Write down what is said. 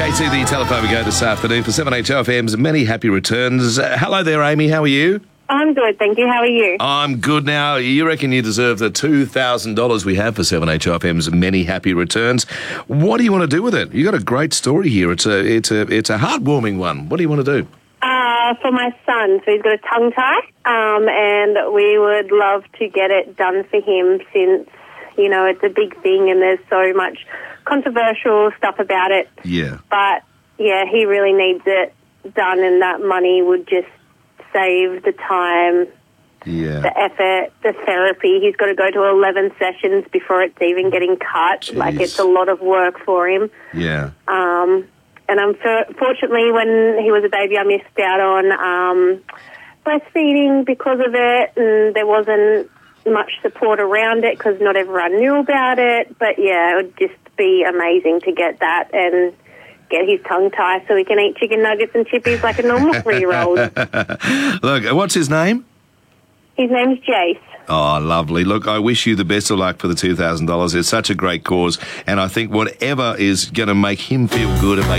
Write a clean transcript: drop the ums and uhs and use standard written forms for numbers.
to the telephone we go this afternoon for 7HFM's many happy returns. Hello there, Amy. How are you? I'm good, thank you. How are you? I'm good now. You reckon you deserve the $2,000 we have for 7HFM's many happy returns. What do you want to do with it? You got a great story here. It's a heartwarming one. What do you want to do? For my son, so he's got a tongue tie, and we would love to get it done for him since, you know, it's a big thing and there's so much controversial stuff about it. Yeah. But, yeah, he really needs it done, and that money would just save the time, the effort, the therapy. He's got to go to 11 sessions before it's even getting cut. Jeez. Like, it's a lot of work for him. Yeah. And unfortunately, when he was a baby, I missed out on breastfeeding because of it, and there wasn't much support around it because not everyone knew about it. But, yeah, it would just be amazing to get that and get his tongue tied so he can eat chicken nuggets and chippies like a normal 3-year-old. Look, what's his name? His name's Jace. Oh, lovely. Look, I wish you the best of luck for the $2,000. It's such a great cause, and I think whatever is going to make him feel good and make